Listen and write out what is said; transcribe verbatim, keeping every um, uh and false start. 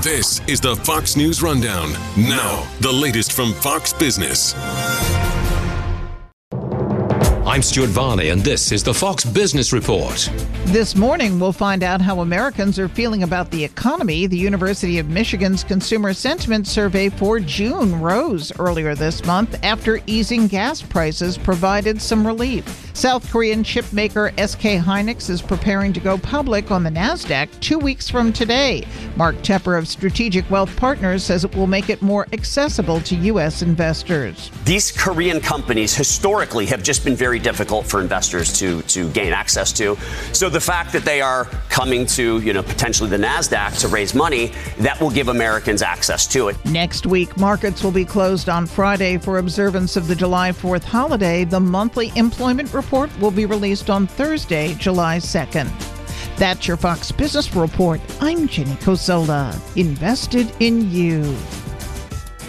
This is the Fox News Rundown. Now, the latest from Fox Business. I'm Stuart Varney, and this is the Fox Business Report. This morning, we'll find out how Americans are feeling about the economy. The University of Michigan's Consumer Sentiment Survey for June rose earlier this month after easing gas prices provided some relief. South Korean chip maker S K Hynix is preparing to go public on the NASDAQ two weeks from today. Mark Tepper of Strategic Wealth Partners says it will make it more accessible to U S investors. These Korean companies historically have just been very difficult for investors to, to gain access to. So the fact that they are coming to, you know, potentially the NASDAQ to raise money, that will give Americans access to it. Next week, markets will be closed on Friday for observance of the July fourth holiday. The monthly employment report will be released on Thursday, July second. That's your Fox Business Report. I'm Jenny Cosola. Invested in you.